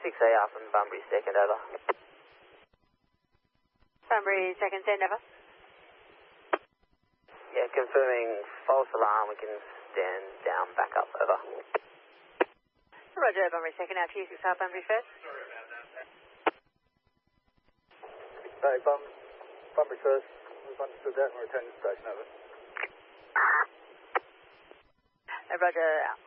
6AR from Bunbury, second, over. Bunbury, second, send, over. Yeah, confirming false alarm, we can stand down, back up, over. Roger, Bunbury, second, out to you, 6R, Bunbury, first. Hey, Bunbury first. We've understood that and we're returning to the station, over. Roger, out.